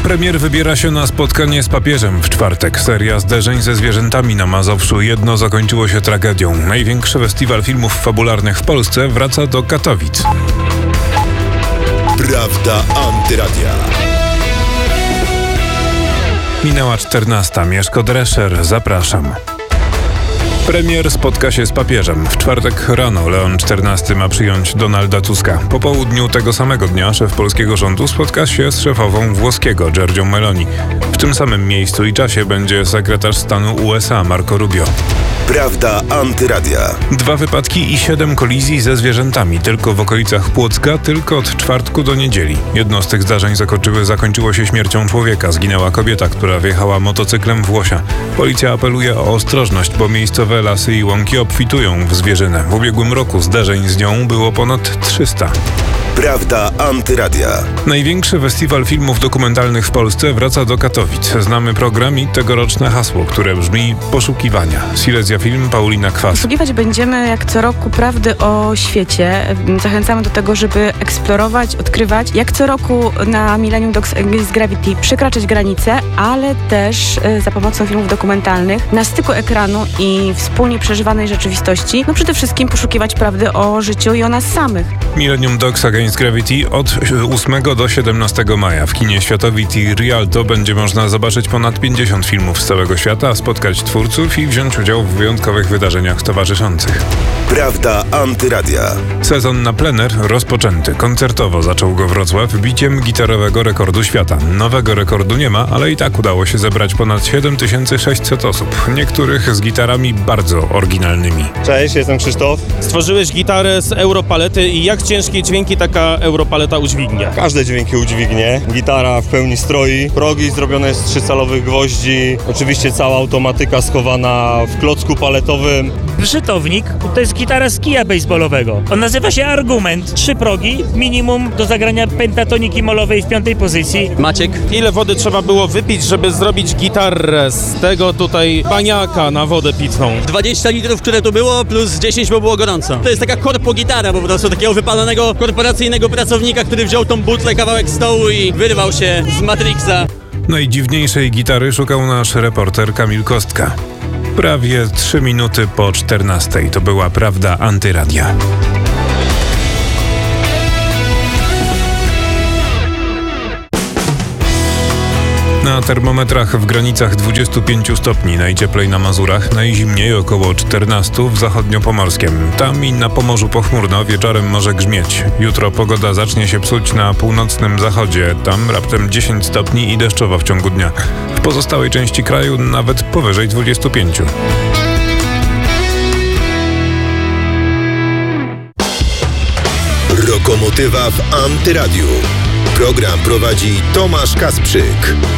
Premier wybiera się na spotkanie z papieżem w czwartek. Seria zderzeń ze zwierzętami na Mazowszu. Jedno zakończyło się tragedią. Największy festiwal filmów fabularnych w Polsce wraca do Katowic. Prawda Antyradia. Minęła 14. Mieszko Drescher. Zapraszam. Premier spotka się z papieżem. W czwartek rano Leon XIV ma przyjąć Donalda Tuska. Po południu tego samego dnia szef polskiego rządu spotka się z szefową włoskiego Giorgią Meloni. W tym samym miejscu i czasie będzie sekretarz stanu USA Marco Rubio. Prawda Antyradia. 2 wypadki i 7 kolizji ze zwierzętami. Tylko w okolicach Płocka, tylko od czwartku do niedzieli. Jedno z tych zdarzeń zakończyło się śmiercią człowieka. Zginęła kobieta, która wjechała motocyklem w łosia. Policja apeluje o ostrożność, bo miejscowe lasy i łąki obfitują w zwierzynę. W ubiegłym roku zdarzeń z nią było ponad 300. Prawda Antyradia. Największy festiwal filmów dokumentalnych w Polsce wraca do Katowic. Znamy program i tegoroczne hasło, które brzmi Poszukiwania. Silesia Film, Paulina Kwas. Poszukiwać będziemy jak co roku prawdy o świecie. Zachęcamy do tego, żeby eksplorować, odkrywać. Jak co roku na Millennium Dogs Against Gravity przekraczać granice, ale też za pomocą filmów dokumentalnych na styku ekranu i wspólnie przeżywanej rzeczywistości, przede wszystkim poszukiwać prawdy o życiu i o nas samych. Millennium Dogs Against Gravity od 8 do 17 maja. W kinie Światowit i Rialto będzie można zobaczyć ponad 50 filmów z całego świata, spotkać twórców i wziąć udział w wyjątkowych wydarzeniach towarzyszących. Prawda Antyradia. Sezon na plener rozpoczęty. Koncertowo zaczął go Wrocław biciem gitarowego rekordu świata. Nowego rekordu nie ma, ale i tak udało się zebrać ponad 7600 osób. Niektórych z gitarami bardzo oryginalnymi. Cześć, jestem Krzysztof. Stworzyłeś gitarę z Europalety i jak ciężkie dźwięki taka Europaleta udźwignie? Każde dźwięki udźwignie. Gitara w pełni stroi. Progi zrobione z 3-calowych gwoździ. Oczywiście cała automatyka schowana w klocku paletowym. Brzytownik to jest gitara z kija baseballowego. On nazywa się Argument. 3 progi, minimum do zagrania pentatoniki molowej w 5. pozycji. Maciek, ile wody trzeba było wypić, żeby zrobić gitarę z tego tutaj baniaka na wodę pitną? 20 litrów, które tu było, plus 10, bo było gorąco. To jest taka korpo gitara po prostu, takiego wypalonego korporacyjnego pracownika, który wziął tą butlę, kawałek stołu i wyrwał się z Matrixa. Najdziwniejszej gitary szukał nasz reporter Kamil Kostka. Prawie 3 minuty po 14. To była Prawda Antyradia. Na termometrach w granicach 25 stopni, najcieplej na Mazurach, najzimniej około 14 w zachodniopomorskiem. Tam i na Pomorzu pochmurno, wieczorem może grzmieć. Jutro pogoda zacznie się psuć na północnym zachodzie, tam raptem 10 stopni i deszczowo w ciągu dnia. W pozostałej części kraju nawet powyżej 25. Lokomotywa w Antyradiu. Program prowadzi Tomasz Kasprzyk.